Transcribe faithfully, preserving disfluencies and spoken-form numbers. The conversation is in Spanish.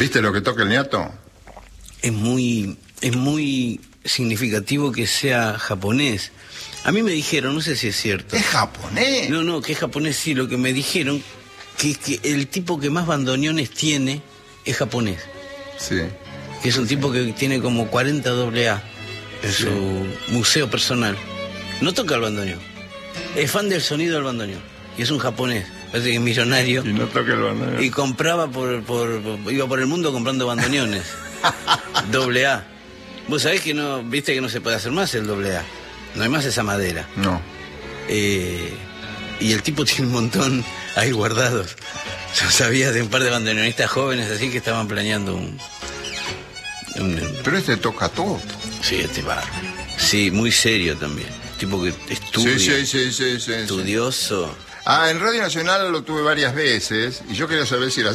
¿Viste lo que toca el ñato? Es muy, es muy significativo que sea japonés. A mí me dijeron, no sé si es cierto. ¿Es japonés? No, no, que es japonés, sí. Lo que me dijeron, que es que el tipo que más bandoneones tiene es japonés. Sí. Que es un tipo que tiene como cuarenta doble A en Sí. su museo personal. No toca el bandoneón. Es fan del sonido del bandoneón. Y es un japonés. Parece que es millonario. Y no toca el bandoneón. Y compraba por, por, por... iba por el mundo comprando bandoneones. Doble A. Vos sabés que no... Viste que no se puede hacer más el doble A. No hay más esa madera. No. Eh, y el tipo tiene un montón ahí guardados. Yo sabía de un par de bandoneonistas jóvenes así que estaban planeando un... un Pero este toca todo. sí, este va. Sí, muy serio también. Tipo que estudia. Sí, sí, sí, sí, sí. Estudioso. Ah, en Radio Nacional lo tuve varias veces y yo quería saber si era